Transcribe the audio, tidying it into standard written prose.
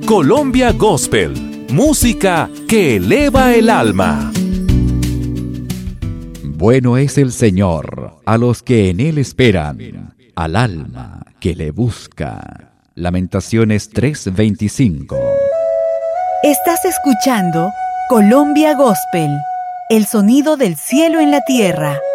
Colombia Gospel, música que eleva el alma. Bueno es el Señor a los que en Él esperan, al alma que le busca. Lamentaciones 3:25. Estás escuchando Colombia Gospel, el sonido del cielo en la tierra.